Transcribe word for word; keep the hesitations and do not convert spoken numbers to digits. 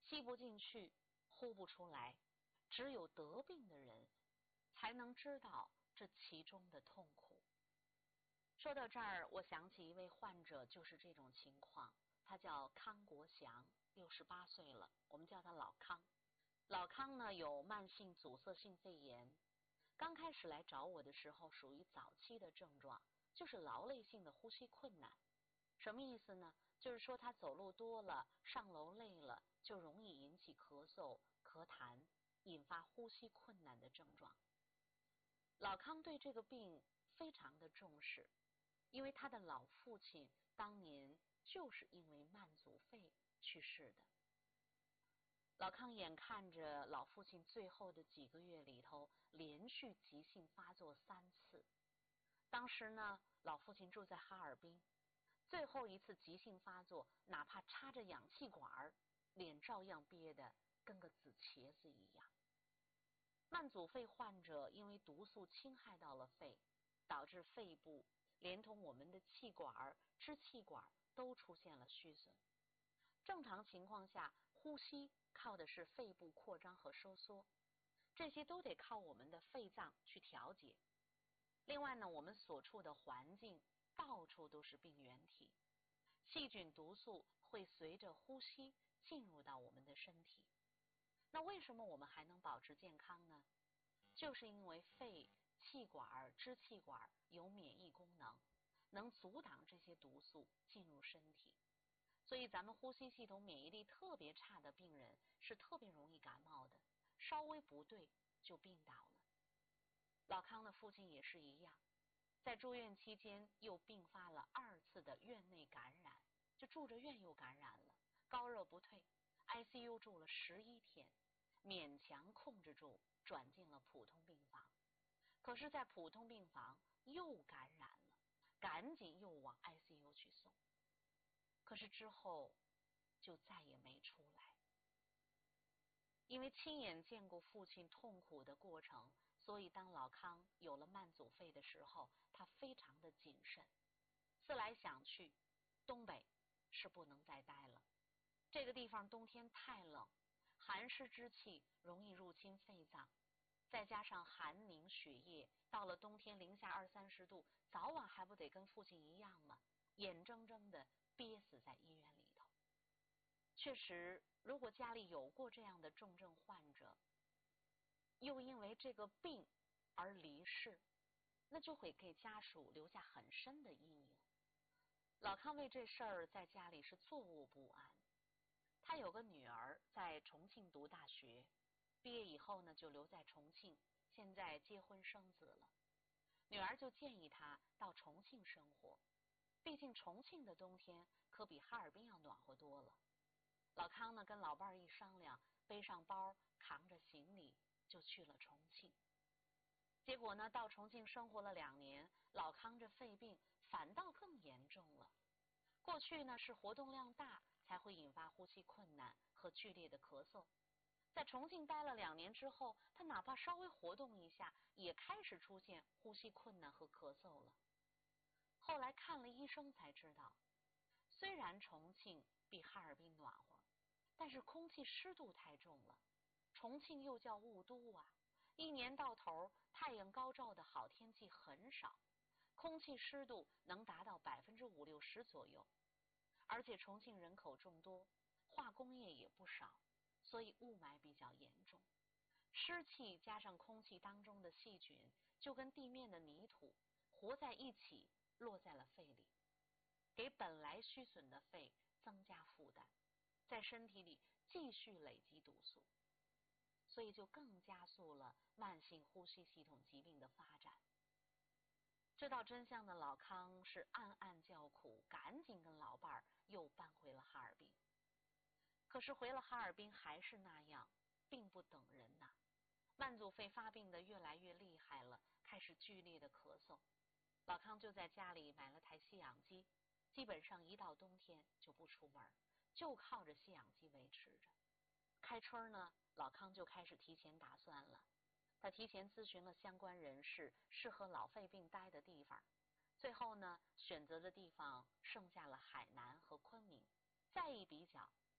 吸不进去，呼不出来，只有得病的人才能知道这其中的痛苦。说到这儿，我想起一位患者就是这种情况，他叫康国祥，六十八岁了，我们叫他老康。老康呢有慢性阻塞性肺炎，刚开始来找我的时候属于早期的症状，就是劳累性的呼吸困难。什么意思呢？就是说他走路多了，上楼累了，就容易引起咳嗽、咳痰，引发呼吸困难的症状。老康对这个病非常的重视，因为他的老父亲当年就是因为慢阻肺去世的。老康眼看着老父亲最后的几个月里头连续急性发作三次，当时呢老父亲住在哈尔滨，最后一次急性发作哪怕插着氧气管，脸照样憋得跟个紫茄子一样。慢阻肺患者因为毒素侵害到了肺，导致肺部连同我们的气管、支气管都出现了虚损。正常情况下，呼吸靠的是肺部扩张和收缩，这些都得靠我们的肺脏去调节。另外呢，我们所处的环境到处都是病原体，细菌毒素会随着呼吸进入到我们的身体。那为什么我们还能保持健康呢？就是因为肺、气管、支气管有免疫功能，能阻挡这些毒素进入身体。所以咱们呼吸系统免疫力特别差的病人是特别容易感冒的，稍微不对就病倒了。老康的父亲也是一样，在住院期间又并发了二次的院内感染，就住着院又感染了，高热不退 ，I C U 住了十一天，勉强控制住，转进了普通病房。可是在普通病房又感染了，赶紧又往 I C U 去送。可是之后就再也没出来。因为亲眼见过父亲痛苦的过程，所以当老康有了慢阻肺的时候，他非常的谨慎。思来想去，东北是不能再待了，这个地方冬天太冷，寒湿之气容易入侵肺脏，再加上寒凝血液，到了冬天零下二三十度，早晚还不得跟父亲一样吗？眼睁睁的憋死在医院里头。确实，如果家里有过这样的重症患者，又因为这个病而离世，那就会给家属留下很深的阴影。老康为这事儿在家里是坐卧不安。他有个女儿在重庆读大学，毕业以后呢就留在重庆，现在结婚生子了。女儿就建议他到重庆生活，毕竟重庆的冬天可比哈尔滨要暖和多了。老康呢跟老伴儿一商量，背上包扛着行李就去了重庆。结果呢到重庆生活了两年，老康这肺病反倒更严重了。过去呢是活动量大才会引发呼吸困难和剧烈的咳嗽，在重庆待了两年之后，他哪怕稍微活动一下也开始出现呼吸困难和咳嗽了。后来看了医生才知道，虽然重庆比哈尔滨暖和，但是空气湿度太重了。重庆又叫雾都啊，一年到头太阳高照的好天气很少，空气湿度能达到百分之五六十左右。而且重庆人口众多，化工业也不少，所以雾霾比较严重。湿气加上空气当中的细菌，就跟地面的泥土活在一起，落在了肺里，给本来虚损的肺增加负担，在身体里继续累积毒素，所以就更加速了慢性呼吸系统疾病的发展。知道真相的老康是暗暗叫苦，赶紧跟老伴儿又搬回了哈尔滨。可是回了哈尔滨还是那样，病不等人呐、啊。慢阻肺发病的越来越厉害了，开始剧烈的咳嗽。老康就在家里买了台吸氧机，基本上一到冬天就不出门，就靠着吸氧机维持着。开春呢，老康就开始提前打算了。他提前咨询了相关人士适合老肺病待的地方，最后呢选择的地方剩下了海南和昆明。再一比较，